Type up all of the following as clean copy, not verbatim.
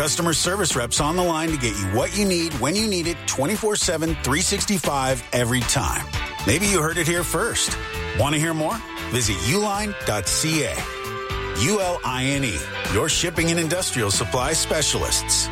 customer service reps on the line to get you what you need when you need it 24/7, 365 every time. Maybe you heard it here first. Want to hear more? Visit uline.ca. ULINE, your shipping and industrial supply specialists.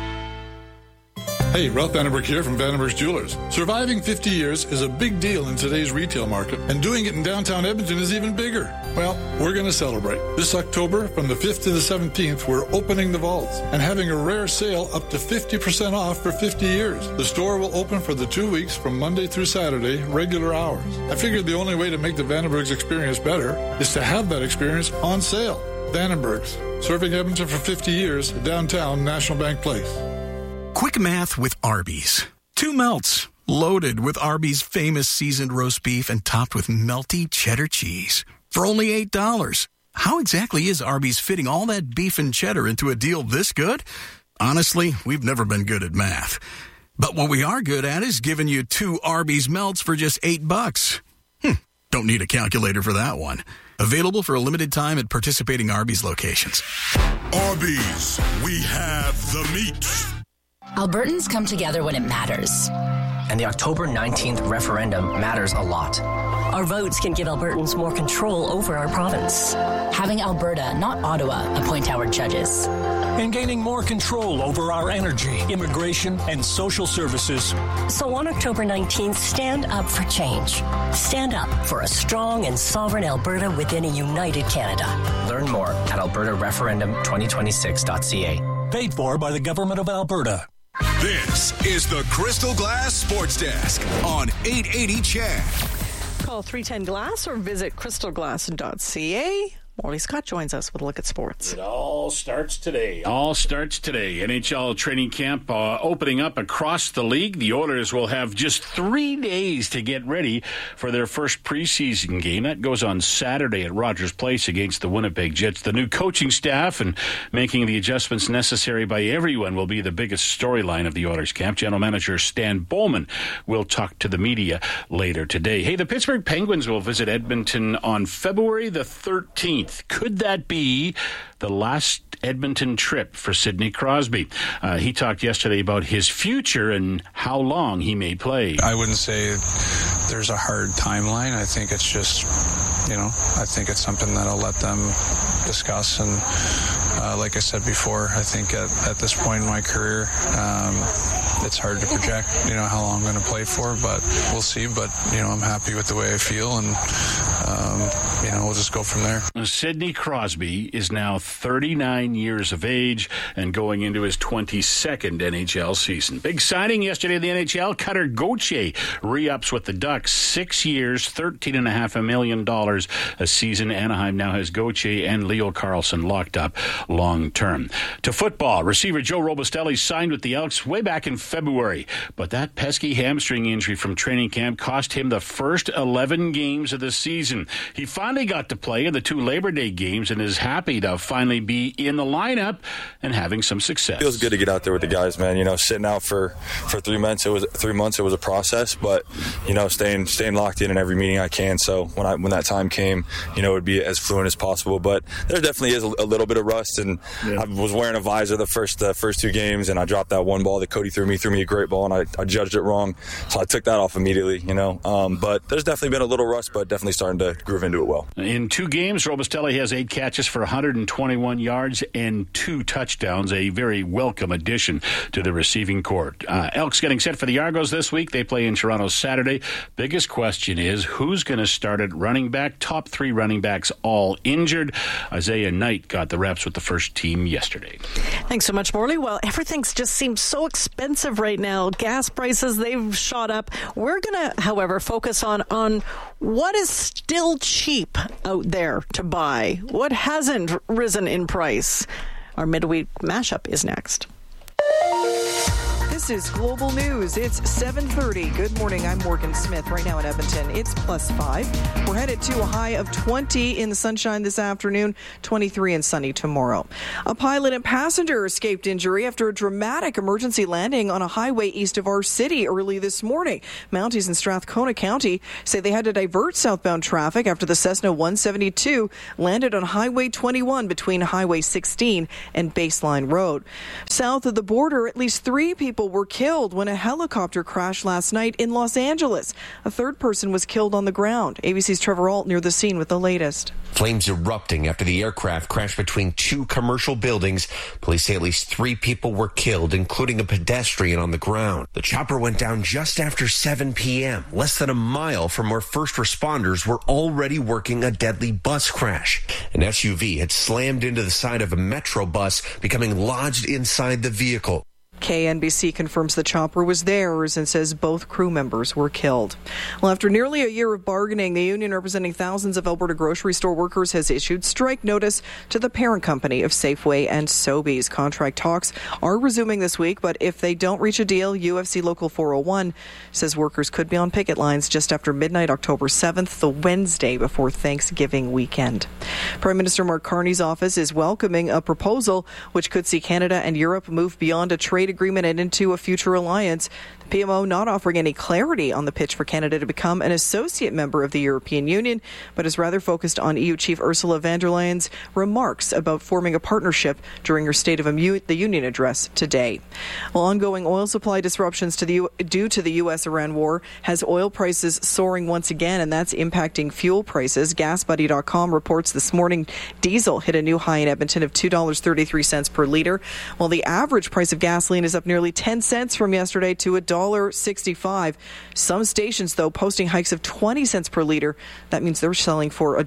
Hey, Ralph Vandenberg here from Vandenberg's Jewelers. Surviving 50 years is a big deal in today's retail market, and doing it in downtown Edmonton is even bigger. Well, we're going to celebrate. This October, from the 5th to the 17th, we're opening the vaults and having a rare sale up to 50% off for 50 years. The store will open for the 2 weeks from Monday through Saturday, regular hours. I figured the only way to make the Vandenberg's experience better is to have that experience on sale. Vandenberg's, serving Edmonton for 50 years, downtown National Bank Place. Quick math with Arby's. 2 melts, loaded with Arby's famous seasoned roast beef and topped with melty cheddar cheese. For only $8. How exactly is Arby's fitting all that beef and cheddar into a deal this good? Honestly, we've never been good at math. But what we are good at is giving you 2 Arby's melts for just $8. Don't need a calculator for that one. Available for a limited time at participating Arby's locations. Arby's, we have the meat. Albertans come together when it matters. And the October 19th referendum matters a lot. Our votes can give Albertans more control over our province. Having Alberta, not Ottawa, appoint our judges. And gaining more control over our energy, immigration, and social services. So on October 19th, stand up for change. Stand up for a strong and sovereign Alberta within a united Canada. Learn more at albertareferendum2026.ca. Paid for by the Government of Alberta. This is the Crystal Glass Sports Desk on 880 CHED. Call 310-GLASS or visit crystalglass.ca. Morley Scott joins us with a look at sports. It all starts today. NHL training camp opening up across the league. The Oilers will have just 3 days to get ready for their first preseason game. That goes on Saturday at Rogers Place against the Winnipeg Jets. The new coaching staff and making the adjustments necessary by everyone will be the biggest storyline of the Oilers camp. General Manager Stan Bowman will talk to the media later today. Hey, the Pittsburgh Penguins will visit Edmonton on February the 13th. Could that be the last Edmonton trip for Sidney Crosby? He talked yesterday about his future and how long he may play. I wouldn't say there's a hard timeline. I think it's just, I think it's something that I'll let them discuss. And like I said before, I think at this point in my career, it's hard to project, how long I'm going to play for, but we'll see. But, I'm happy with the way I feel, and, we'll just go from there. Sidney Crosby is now 39 years of age and going into his 22nd NHL season. Big signing yesterday in the NHL. Cutter Gauthier re-ups with the Ducks. 6 years, $13.5 million a season. Anaheim now has Gauthier and Leo Carlson locked up long-term. To football, receiver Joe Robustelli signed with the Elks way back in February, but that pesky hamstring injury from training camp cost him the first 11 games of the season. He finally got to play in the 2 Labor Day games and is happy to finally be in the lineup and having some success. Feels good to get out there with the guys, man. Sitting out for 3 months, it was a process, but staying locked in every meeting I can. So when that time came, it would be as fluent as possible. But there definitely is a little bit of rust, and I was wearing a visor the first 2 games, and I dropped that one ball that Cody threw me a great ball, and I judged it wrong, so I took that off immediately. But there's definitely been a little rust, but definitely starting to groove into it well. In 2 games, Robustelli has 8 catches for 121 yards and 2 touchdowns, a very welcome addition to the receiving corps. Elks getting set for the Argos this week. They play in Toronto Saturday. Biggest question is who's going to start at running back. Top 3 running backs all injured. Isaiah Knight got the reps with the first team yesterday. Thanks so much, Morley. Well, everything just seems so expensive right now. Gas prices, they've shot up. We're going to, however, focus on what is still cheap out there to buy. What hasn't risen in price? Our midweek mashup is next. This This is Global News. It's 7:30. Good morning. I'm Morgan Smith. Right now in Edmonton, it's +5. We're headed to a high of 20 in the sunshine this afternoon, 23 and sunny tomorrow. A pilot and passenger escaped injury after a dramatic emergency landing on a highway east of our city early this morning. Mounties in Strathcona County say they had to divert southbound traffic after the Cessna 172 landed on Highway 21 between Highway 16 and Baseline Road. South of the border, at least 3 people were killed when a helicopter crashed last night in Los Angeles. A third person was killed on the ground. ABC's Trevor Ault near the scene with the latest. Flames erupting after the aircraft crashed between 2 commercial buildings. Police say at least 3 people were killed, including a pedestrian on the ground. The chopper went down just after 7 p.m., less than a mile from where first responders were already working a deadly bus crash. An SUV had slammed into the side of a Metro bus, becoming lodged inside the vehicle. KNBC confirms the chopper was theirs and says both crew members were killed. Well, after nearly a year of bargaining, the union representing thousands of Alberta grocery store workers has issued strike notice to the parent company of Safeway and Sobeys. Contract talks are resuming this week, but if they don't reach a deal, UFC Local 401 says workers could be on picket lines just after midnight, October 7th, the Wednesday before Thanksgiving weekend. Prime Minister Mark Carney's office is welcoming a proposal which could see Canada and Europe move beyond a trade agreement and into a future alliance. The PMO not offering any clarity on the pitch for Canada to become an associate member of the European Union, but is rather focused on EU Chief Ursula von der Leyen's remarks about forming a partnership during her State of the Union address today. Well, ongoing oil supply disruptions due to the U.S.-Iran war has oil prices soaring once again, and that's impacting fuel prices. GasBuddy.com reports this morning diesel hit a new high in Edmonton of $2.33 per litre, while the average price of gasoline is up nearly 10 cents from yesterday to $1.65. Some stations, though, posting hikes of 20 cents per litre. That means they're selling for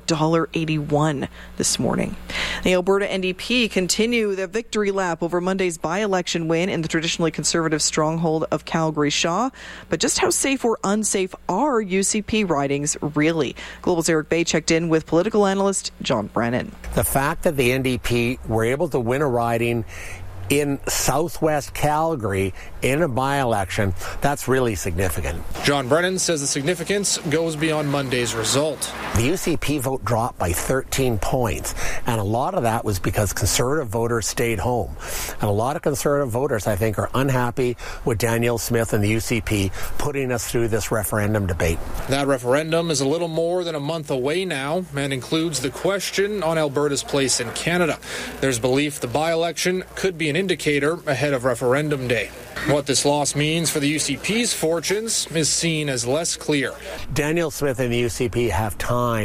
$1.81 this morning. The Alberta NDP continue their victory lap over Monday's by-election win in the traditionally conservative stronghold of Calgary Shaw. But just how safe or unsafe are UCP ridings really? Global's Eric Bay checked in with political analyst John Brennan. The fact that the NDP were able to win a riding in southwest Calgary in a by-election, that's really significant. John Brennan says the significance goes beyond Monday's result. The UCP vote dropped by 13 points, and a lot of that was because conservative voters stayed home. And a lot of conservative voters, I think, are unhappy with Danielle Smith and the UCP putting us through this referendum debate. That referendum is a little more than a month away now and includes the question on Alberta's place in Canada. There's belief the by-election could be an indicator ahead of referendum day. What this loss means for the UCP's fortunes is seen as less clear. Danielle Smith and the UCP have time